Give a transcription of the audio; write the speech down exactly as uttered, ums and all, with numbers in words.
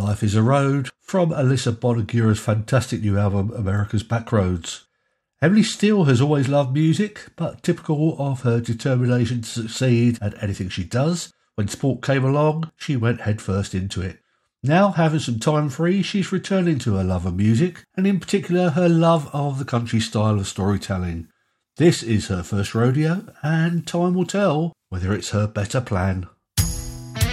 Life is a Road from Alyssa Bonagura's fantastic new album America's Backroads. Emily Steele has always loved music, but typical of her determination to succeed at anything she does, when sport came along, she went headfirst into it. Now, having some time free, she's returning to her love of music, and in particular her love of the country style of storytelling. This is her first rodeo, and time will tell whether it's her better plan.